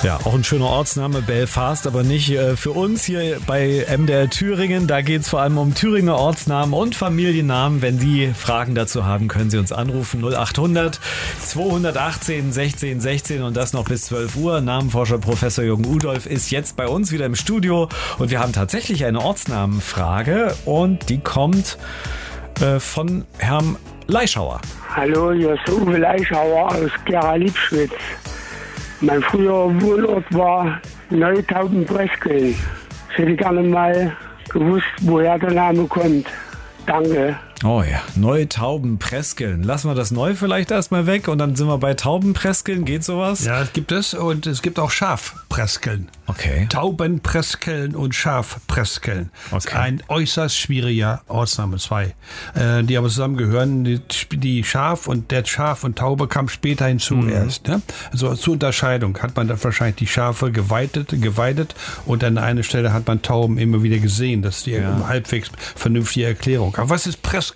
Ja, auch ein schöner Ortsname, Belfast, aber nicht für uns hier bei MDR Thüringen. Da geht es vor allem um Thüringer Ortsnamen und Familiennamen. Wenn Sie Fragen dazu haben, können Sie uns anrufen. 0800 218 16 16 und das noch bis 12 Uhr. Namenforscher Professor Jürgen Udolph ist jetzt bei uns wieder im Studio und wir haben tatsächlich eine Ortsnamenfrage und die kommt von Herrn Leischauer. Hallo, hier ist Uwe Leischauer aus Gera-Liebschwitz. Mein früherer Wohnort war Neutauben-Preskeln. Ich hätte gerne mal gewusst, woher der Name kommt. Danke. Oh ja, Neutauben-Preskeln. Lassen wir das Neu vielleicht erstmal weg und dann sind wir bei Taubenpreskeln. Geht sowas? Ja, das gibt es und es gibt auch Schafpreskeln. Okay. Taubenpreskeln und Schafpreskeln. Okay. Das ist ein äußerst schwieriger Ortsname, zwei. Die aber zusammengehören. Die Schaf und Taube kam später hinzu erst. Ne? Also zur Unterscheidung hat man dann wahrscheinlich die Schafe geweidet und an einer Stelle hat man Tauben immer wieder gesehen. Das ist die halbwegs vernünftige Erklärung. Aber was ist Preskeln?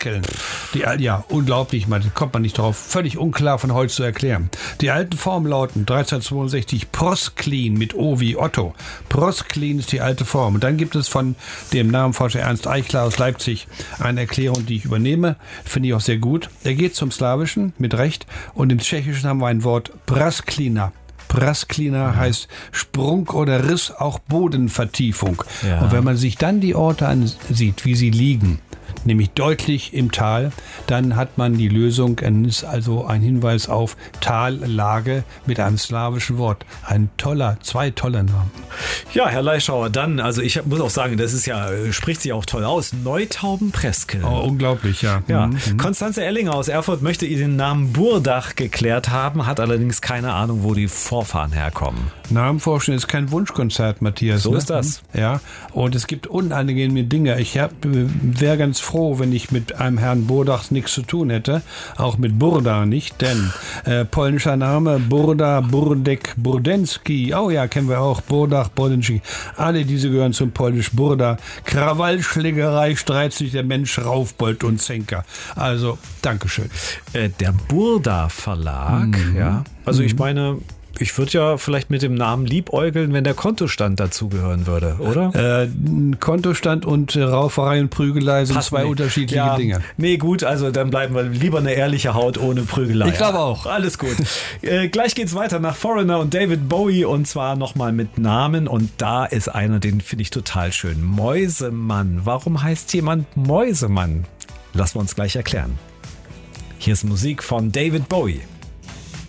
Unglaublich, da kommt man nicht drauf. Völlig unklar von heute zu erklären. Die alten Formen lauten 1362 Prosklin mit O wie Otto. Prosklin ist die alte Form. Und dann gibt es von dem Namenforscher Ernst Eichler aus Leipzig eine Erklärung, die ich übernehme. Finde ich auch sehr gut. Er geht zum Slawischen, mit Recht. Und im Tschechischen haben wir ein Wort Prasklina. Prasklina heißt Sprung oder Riss, auch Bodenvertiefung. Ja. Und wenn man sich dann die Orte ansieht, wie sie liegen, nämlich deutlich im Tal, dann hat man die Lösung, ist also ein Hinweis auf Tallage mit einem slawischen Wort. Zwei tolle Namen. Ja, Herr Leischauer, dann, also ich muss auch sagen, das ist ja, spricht sich auch toll aus, Neutauben-Preskeln. Oh, unglaublich, ja. Ja. Konstanze Ellinger aus Erfurt möchte den Namen Burdach geklärt haben, hat allerdings keine Ahnung, wo die Vorfahren herkommen. Namenforschen ist kein Wunschkonzert, Matthias. So ist das. Ja, und es gibt unangenehme Dinge. Ich wäre ganz froh, wenn ich mit einem Herrn Burdach nichts zu tun hätte, auch mit Burda nicht, denn polnischer Name Burda, Burdek, Burdenski, oh ja, kennen wir auch, Burdach, Burdenski, alle diese gehören zum polnisch Burda. Krawallschlägerei, streit sich der Mensch, Raufbold und Zenker. Also, Dankeschön. Der Burda Verlag, ja, also ich meine, ich würde ja vielleicht mit dem Namen liebäugeln, wenn der Kontostand dazugehören würde, oder? Kontostand und Rauferei und Prügelei sind zwei unterschiedliche Dinge. Nee, gut, also dann bleiben wir lieber eine ehrliche Haut ohne Prügelei. Ich glaube auch. Alles gut. Gleich geht's weiter nach Foreigner und David Bowie und zwar nochmal mit Namen und da ist einer, den finde ich total schön. Mäusemann. Warum heißt jemand Mäusemann? Lassen wir uns gleich erklären. Hier ist Musik von David Bowie.